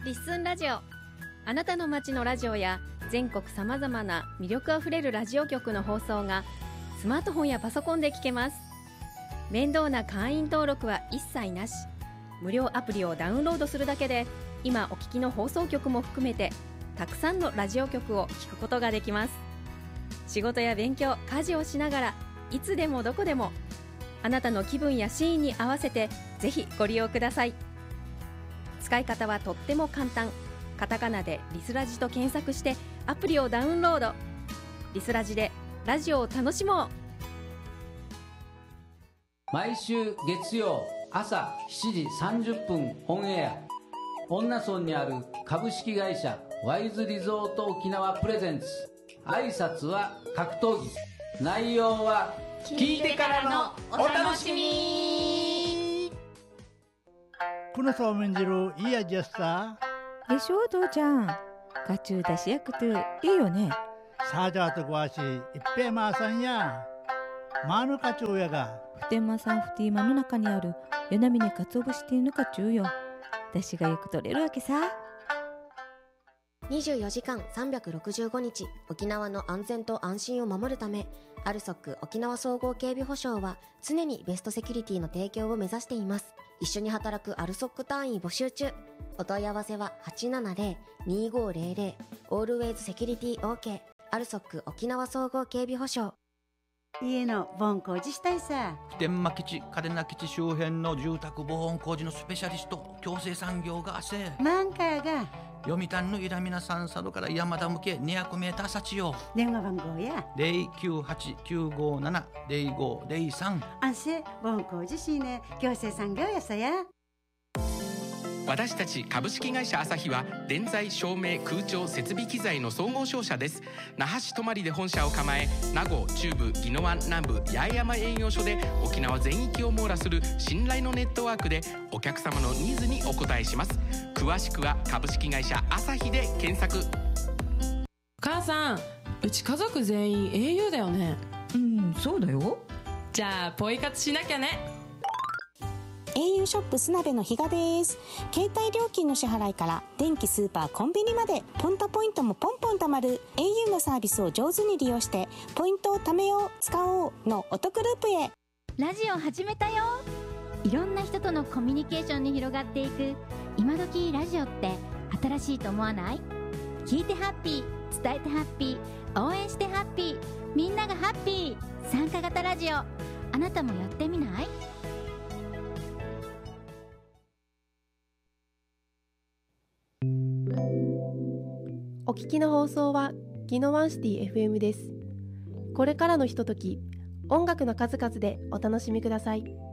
リッスンラジオ。あなたの街のラジオや全国さまざまな魅力あふれるラジオ局の放送がスマートフォンやパソコンで聞けます。面倒な会員登録は一切なし。無料アプリをダウンロードするだけで今お聞きの放送局も含めてたくさんのラジオ局を聞くことができます。仕事や勉強、家事をしながらいつでもどこでもあなたの気分やシーンに合わせてぜひご利用ください。使い方はとっても簡単。カタカナでリスラジと検索してアプリをダウンロード。リスラジでラジオを楽しもう。 毎週月曜朝7時30分オンエア、恩納村にある株式会社ワイズリゾート沖縄プレゼンツ。挨拶は格闘技、内容は聞いてからのお楽しみ。 このそうめん汁いい味やさでしょ父ちゃん。カチューだし焼くといいよね。 サージャーとごわしいっぺまーさんやマヌカチュウやが普天間産フティーマの中にある与那嶺かつお節っていうのかちゅうよ。だしがよく取れるわけさ。 24時間365日沖縄の安全と安心を守るため、アルソック沖縄総合警備保障は常にベストセキュリティの提供を目指しています。一緒に働くアルソック隊員募集中。お問い合わせは 870-2500 Always Security OK。 アルソック沖縄総合警備保障。 家の防工事したいさ。 普天間基地、嘉手納基地周辺の住宅防音工事のスペシャリスト、共生産業がせなんかやが読谷のイラミナ山佐渡から山田向け200メーター先よ。 電話番号や 098-957-0503。 安静防工事しね共生産業やさや。 私たち株式会社アサヒは電材照明空調設備機材の総合商社です。那覇市泊で本社を構え、名護中部宜野湾南部八重山営業所で沖縄全域を網羅する信頼のネットワークでお客様のニーズにお応えします。詳しくは株式会社アサヒで検索。 母さん、うち家族全員 au だよね。 そうだよ。 じゃあポイ活しなきゃね。 au ショップスナベの比嘉です。携帯料金の支払いから電気、スーパー、コンビニまでポンタポイントもポンポン貯まる au のサービスを上手に利用してポイントを貯めよう使おうのお得ループへ。 ラジオ始めたよ。いろんな人とのコミュニケーションに広がっていく今時ラジオって新しいと思わない？聞いてハッピー、伝えてハッピー、応援してハッピー、みんながハッピー。参加型ラジオ、あなたもやってみない？ お聞きの放送は宜野湾シティ FM です。これからのひととき、音楽の数々でお楽しみください。